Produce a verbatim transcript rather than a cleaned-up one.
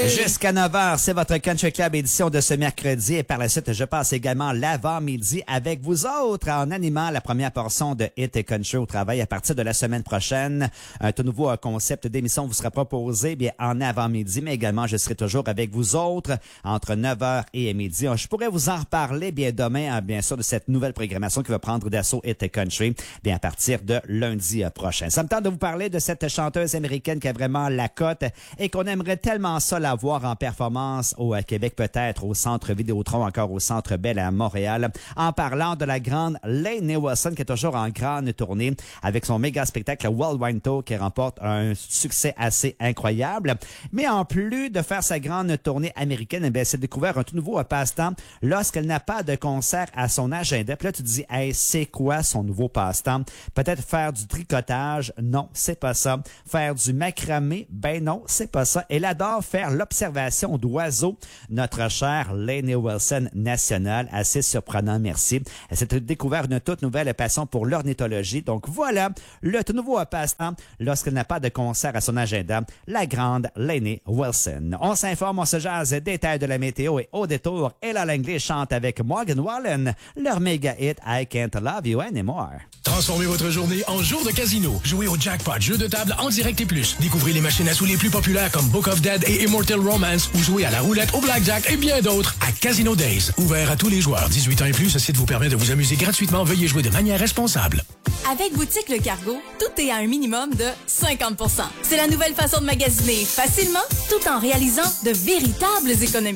Jusqu'à neuf heures, c'est votre Country Club édition de ce mercredi. Et par la suite, je passe également l'avant-midi avec vous autres en animant la première portion de Hit et Country au travail à partir de la semaine prochaine. Un tout nouveau concept d'émission vous sera proposé bien en avant-midi, mais également je serai toujours avec vous autres entre neuf heures et midi. Je pourrais vous en reparler bien demain, bien sûr, de cette nouvelle programmation qui va prendre d'assaut Hit et Country bien à partir de lundi prochain. Ça me tente de vous parler de cette chanteuse américaine qui a vraiment la cote et qu'on aimerait tellement ça la voir en performance au Québec, peut-être au Centre Vidéotron, encore au Centre Bell à Montréal, en parlant de la grande Lainey Wilson qui est toujours en grande tournée avec son méga spectacle World Wine Tour qui remporte un succès assez incroyable. Mais en plus de faire sa grande tournée américaine, eh bien, c'est découvert un tout nouveau passe-temps lorsqu'elle n'a pas de concert à son agenda. Puis là, tu te dis, hey, c'est quoi son nouveau passe-temps? Peut-être faire du tricotage? Non, c'est pas ça. Faire du macramé? Ben non, c'est pas ça. Elle adore faire l'observation d'oiseaux. Notre chère Lainey Wilson nationale, assez surprenant, merci. Elle s'est découvert une toute nouvelle passion pour l'ornithologie. Donc voilà, le tout nouveau passe-temps lorsqu'elle n'a pas de concert à son agenda, la grande Lainey Wilson. On s'informe, on se jase, détails de la météo et au détour, Ella Langley chante avec Morgan Wallen, leur méga hit I Can't Love You Anymore. Transformez votre journée en jour de casino. Jouez au jackpot, jeu de table en direct et plus. Découvrez les machines à sous les plus populaires comme Book of Dead et Immortal Romance ou jouez à la roulette, au blackjack et bien d'autres à Casino Days. Ouvert à tous les joueurs. dix-huit ans et plus, ce site vous permet de vous amuser gratuitement. Veuillez jouer de manière responsable. Avec Boutique Le Cargo, tout est à un minimum de cinquante pour cent. C'est la nouvelle façon de magasiner facilement tout en réalisant de véritables économies.